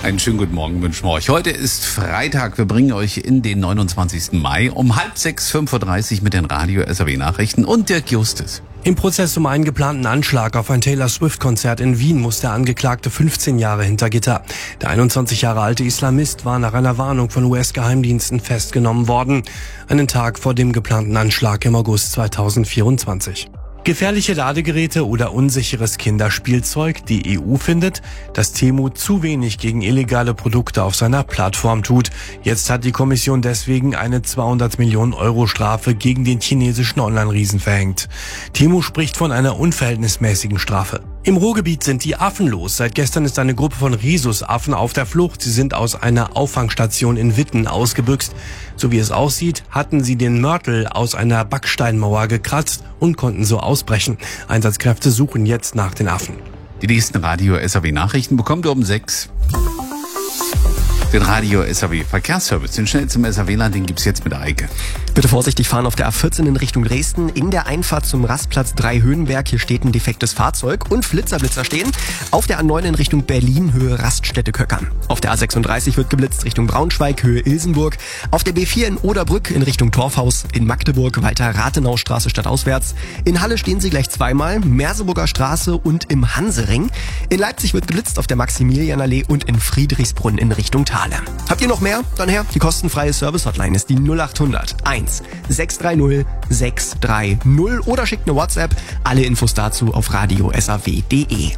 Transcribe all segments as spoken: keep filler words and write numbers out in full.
Einen schönen guten Morgen wünschen wir euch. Heute ist Freitag. Wir bringen euch in den neunundzwanzigsten Mai um halb sechs, fünf Uhr dreißig mit den Radio-S R W-Nachrichten und Dirk Justus. Im Prozess um einen geplanten Anschlag auf ein Taylor Swift-Konzert in Wien muss der Angeklagte fünfzehn Jahre hinter Gitter. Der einundzwanzig Jahre alte Islamist war nach einer Warnung von U S-Geheimdiensten festgenommen worden. Einen Tag vor dem geplanten Anschlag im August zweitausendvierundzwanzig. Gefährliche Ladegeräte oder unsicheres Kinderspielzeug. Die E U findet, dass Temu zu wenig gegen illegale Produkte auf seiner Plattform tut. Jetzt hat die Kommission deswegen eine zweihundert Millionen Euro Strafe gegen den chinesischen Online-Riesen verhängt. Temu spricht von einer unverhältnismäßigen Strafe. Im Ruhrgebiet sind die Affen los. Seit gestern ist eine Gruppe von Rhesusaffen auf der Flucht. Sie sind aus einer Auffangstation in Witten ausgebüxt. So wie es aussieht, hatten sie den Mörtel aus einer Backsteinmauer gekratzt und konnten so ausbrechen. Einsatzkräfte suchen jetzt nach den Affen. Die nächsten Radio-S R W-Nachrichten bekommt ihr um sechs. Den Radio-S R W-Verkehrsservice, den schnellsten S R W-Land, den gibt's jetzt mit Eike. Bitte vorsichtig fahren auf der A vierzehn in Richtung Dresden. In der Einfahrt zum Rastplatz drei Höhenberg, hier steht ein defektes Fahrzeug und Flitzerblitzer stehen. Auf der A neun in Richtung Berlin, Höhe Raststätte Köckern. Auf der A sechsunddreißig wird geblitzt Richtung Braunschweig, Höhe Ilsenburg. Auf der B vier in Oderbrück in Richtung Torfhaus. In Magdeburg weiter Rathenaustraße stadtauswärts. In Halle stehen sie gleich zweimal, Merseburger Straße und im Hansering. In Leipzig wird geblitzt auf der Maximilianallee und in Friedrichsbrunn in Richtung Tal. Habt ihr noch mehr? Dann her, die kostenfreie Service-Hotline ist die null acht hundert eins sechs drei null sechs drei null oder schickt eine WhatsApp. Alle Infos dazu auf radio s r w punkt d e.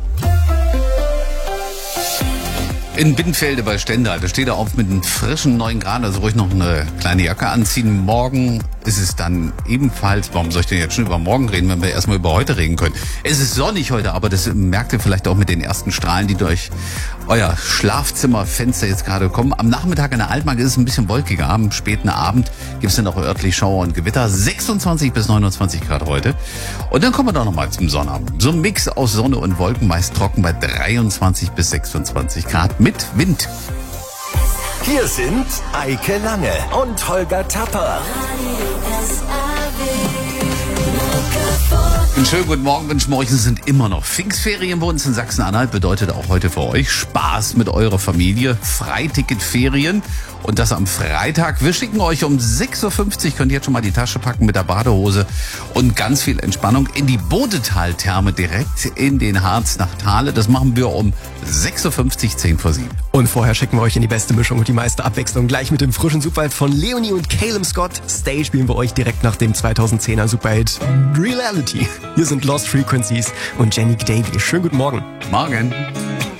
In Binnenfelde bei Stendal, da steht er auf mit einem frischen neun Grad, also ruhig noch eine kleine Jacke anziehen. Morgen ist es dann ebenfalls, warum soll ich denn jetzt schon über morgen reden, wenn wir erstmal über heute reden können? Es ist sonnig heute, aber das merkt ihr vielleicht auch mit den ersten Strahlen, die durch euer Schlafzimmerfenster jetzt gerade kommen. Am Nachmittag in der Altmark ist es ein bisschen wolkiger, am späten Abend gibt es dann auch örtlich Schauer und Gewitter. sechsundzwanzig bis neunundzwanzig Grad heute. Und dann kommen wir doch nochmal zum Sonnabend. So ein Mix aus Sonne und Wolken, meist trocken bei dreiundzwanzig bis sechsundzwanzig Grad mit Wind. Hier sind Eike Lange und Holger Tapper. Einen schönen guten Morgen wünschen wir euch. Es sind immer noch Pfingstferien bei uns in Sachsen-Anhalt. Bedeutet auch heute für euch Spaß mit eurer Familie. Freiticketferien. Und das am Freitag. Wir schicken euch um sechs Uhr fünfzig, könnt ihr jetzt schon mal die Tasche packen mit der Badehose und ganz viel Entspannung in die Bodetal-Therme direkt in den Harz nach Thale. Das machen wir um sechs Uhr fünfzig, zehn vor sieben. Und vorher schicken wir euch in die beste Mischung und die meiste Abwechslung gleich mit dem frischen Superhit von Leonie und Caleb Scott. Stay spielen wir euch direkt nach dem zweitausendzehner Superhit Reality. Hier sind Lost Frequencies und Jenny Davey. Schönen guten Morgen. Morgen.